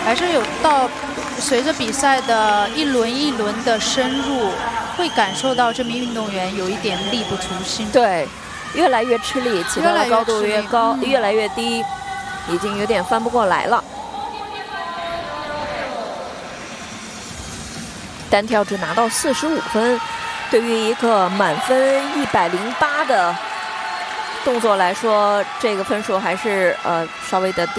还是随着比赛的一轮一轮的深入，会感受到这名运动员有一点力不从心。 对，越来越吃力，起跳的高度越高，越来越低，已经有点翻不过来了。单跳只拿到45分，对于一个满分108的动作来说，这个分数还是稍微的低。